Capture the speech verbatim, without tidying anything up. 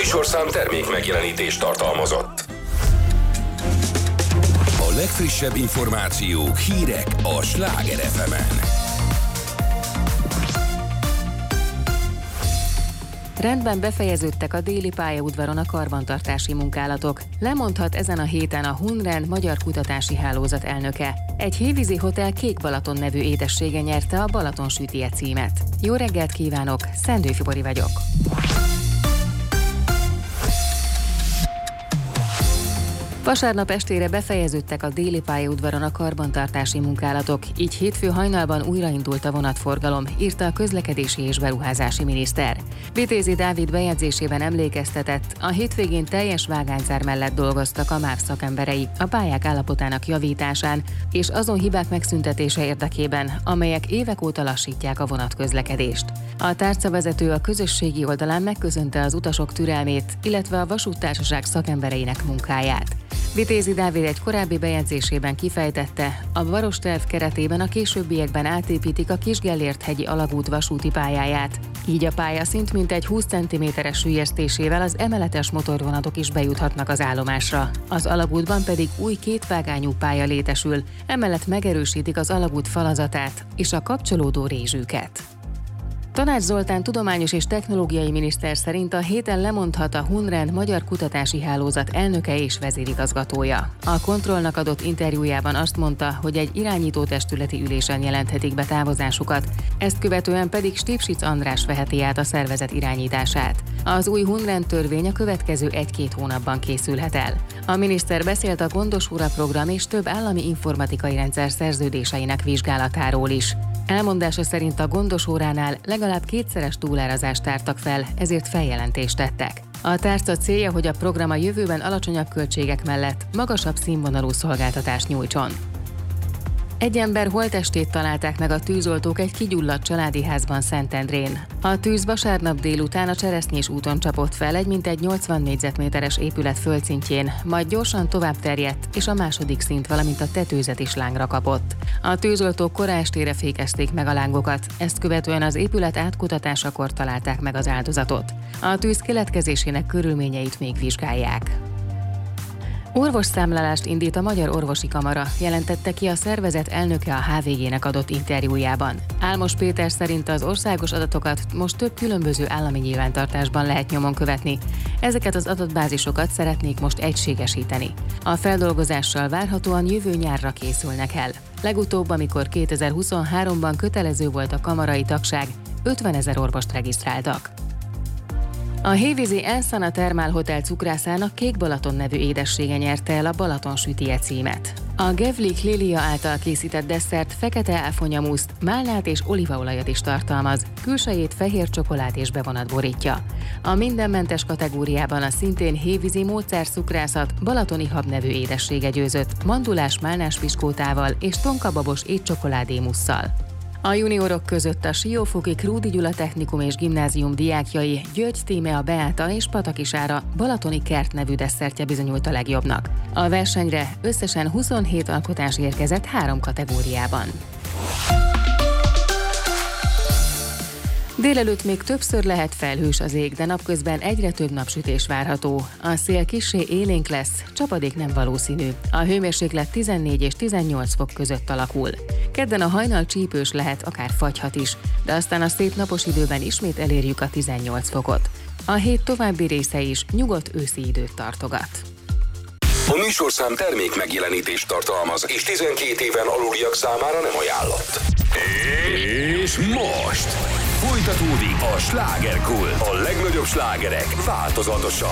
műsorszám termék megjelenítést tartalmazott. A legfrissebb információk, hírek a Sláger ef emen. Rendben befejeződtek a déli pályaudvaron a karbantartási munkálatok. Lemondhat ezen a héten a Hunrend Magyar Kutatási Hálózat elnöke. Egy hévízi hotel Kék Balaton nevű édessége nyerte a Balaton sütije címet. Jó reggelt kívánok, Szendő Fibori vagyok. Vasárnap estére befejeződtek a déli pályaudvaron a karbantartási munkálatok, így hétfő hajnalban újraindult a vonatforgalom, írta a közlekedési és beruházási miniszter. Vitézi Dávid bejegyzésében emlékeztetett, a hétvégén teljes vágányzár mellett dolgoztak a MÁV szakemberei a pályák állapotának javításán és azon hibák megszüntetése érdekében, amelyek évek óta lassítják a vonatközlekedést. A tárcavezető a közösségi oldalán megköszönte az utasok türelmét, illetve a vasúttársaság szakembereinek munkáját. Vitézi Dávid egy korábbi bejegyzésében kifejtette, a Baross-terv keretében a későbbiekben átépítik a Kisgellért-hegyi alagút vasúti pályáját. Így a pályaszint mintegy húsz centiméteres süllyesztésével az emeletes motorvonatok is bejuthatnak az állomásra. Az alagútban pedig új kétvágányú pálya létesül, emellett megerősítik az alagút falazatát és a kapcsolódó rézsüket. Tanács Zoltán tudományos és technológiai miniszter szerint a héten lemondhat a Hunrend Magyar Kutatási Hálózat elnöke és vezérigazgatója. A Kontrollnak adott interjújában azt mondta, hogy egy irányító testületi ülésen jelenthetik be távozásukat, ezt követően pedig Stipsic András veheti át a szervezet irányítását. Az új Hunrend törvény a következő egy-két hónapban készülhet el. A miniszter beszélt a Gondos Óra program és több állami informatikai rendszer szerződéseinek vizsgálatáról is. Elmondása szerint a Gondos Óránál legalább kétszeres túlárazást tártak fel, ezért feljelentést tettek. A tárca célja, hogy a program a jövőben alacsonyabb költségek mellett magasabb színvonalú szolgáltatást nyújtson. Egy ember holttestét találták meg a tűzoltók egy kigyulladt családi házban Szentendrén. A tűz vasárnap délután a Cseresznyés úton csapott fel egy mintegy nyolcvan négyzetméteres épület földszintjén, majd gyorsan tovább terjedt, és a második szint, valamint a tetőzet is lángra kapott. A tűzoltók kora estére fékezték meg a lángokat, ezt követően az épület átkutatásakor találták meg az áldozatot. A tűz keletkezésének körülményeit még vizsgálják. Orvosszámlálást indít a Magyar Orvosi Kamara, jelentette ki a szervezet elnöke a há vé gének adott interjújában. Álmos Péter szerint az országos adatokat most több különböző állami nyilvántartásban lehet nyomon követni. Ezeket az adatbázisokat szeretnék most egységesíteni. A feldolgozással várhatóan jövő nyárra készülnek el. Legutóbb, amikor kétezer-huszonháromban kötelező volt a kamarai tagság, ötvenezer orvost regisztráltak. A hévízi Elszana Thermal Hotel cukrászának Kék Balaton nevű édessége nyerte el a Balaton sütije címet. A Gevlik Lilia által készített desszert fekete áfonyamúszt, málnát és olívaolajat is tartalmaz, külsejét fehér csokolád és bevonat borítja. A mindenmentes kategóriában a szintén hévízi Mózert cukrászat balatoni hab nevű édessége győzött, mandulás málnás piskótával és tonkababos étcsokoládémusszal. A juniorok között a Siófoki Krúdi Gyula Technikum és Gimnázium diákjai György Tímea Beáta és Pataki Sára balatoni kert nevű desszertje bizonyult a legjobbnak. A versenyre összesen huszonhét alkotás érkezett három kategóriában. Délelőtt még többször lehet felhős az ég, de napközben egyre több napsütés várható. A szél kissé élénk lesz, csapadék nem valószínű. A hőmérséklet tizennégy és tizennyolc fok között alakul. Kedden a hajnal csípős lehet, akár fagyhat is, de aztán a szép napos időben ismét elérjük a tizennyolc fokot. A hét további része is nyugodt őszi időt tartogat. A műsorszám termék megjelenítést tartalmaz, és tizenkét éven aluliak számára nem ajánlott. És most folytatódik a Slágerkult. A legnagyobb slágerek változatosan.